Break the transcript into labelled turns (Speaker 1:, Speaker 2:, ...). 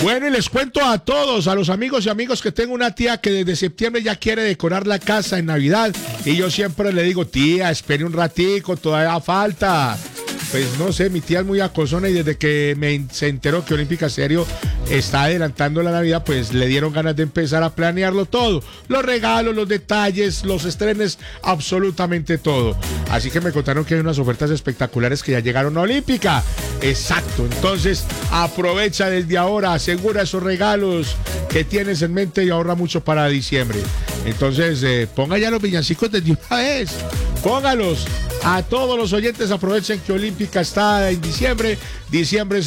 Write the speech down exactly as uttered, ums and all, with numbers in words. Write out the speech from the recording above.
Speaker 1: Bueno, y les cuento a todos, a los amigos y amigos, que tengo una tía que desde septiembre ya quiere decorar la casa en Navidad. Y yo siempre le digo, tía, espere un ratico, todavía falta. Pues no sé, mi tía es muy acosona y desde que me se enteró que Olímpica Estéreo está adelantando la Navidad, pues le dieron ganas de empezar a planearlo todo. Los regalos, los detalles, los estrenes, absolutamente todo. Así que me contaron que hay unas ofertas espectaculares que ya llegaron a Olímpica. Exacto, entonces aprovecha desde ahora, asegura esos regalos que tienes en mente y ahorra mucho para diciembre. Entonces, eh, ponga ya los villancicos desde una vez. Póngalos. A todos los oyentes, aprovechen que Olímpica está en diciembre. Diciembre es